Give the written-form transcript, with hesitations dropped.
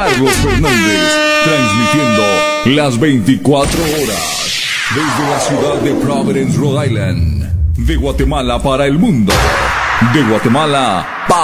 Carlos Fernández, transmitiendo las 24 horas desde la ciudad de Providence, Rhode Island, de Guatemala para el mundo, de Guatemala